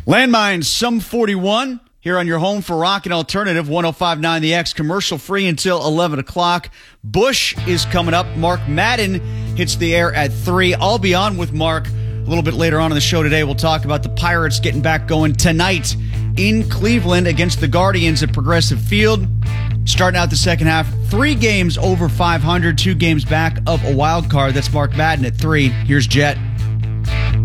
Landmines, some 41 here on your home for Rock and Alternative 105.9 The X, commercial free until 11 o'clock. Bush is coming up. Mark Madden hits the air at 3. I'll be on with Mark a little bit later on in the show today. We'll talk about the Pirates getting back going tonight in Cleveland against the Guardians at Progressive Field. Starting out the second half, 3 games over 500, 2 games back of a wild card. That's Mark Madden at 3. Here's Jet.